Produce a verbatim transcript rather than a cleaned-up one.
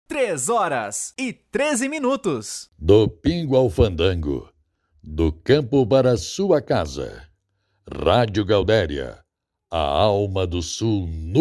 Três horas e treze minutos. Do Pingo ao Fandango, do campo para a sua casa. Rádio Gaudéria, a alma do sul no